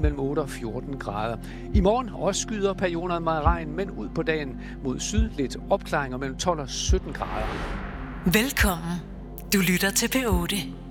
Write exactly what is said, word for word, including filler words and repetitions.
mellem otte og fjorten grader. I morgen også skyder perioder med regn, men ud på dagen mod syd lidt opklaringer mellem tolv og sytten grader. Velkommen. Du lytter til P otte.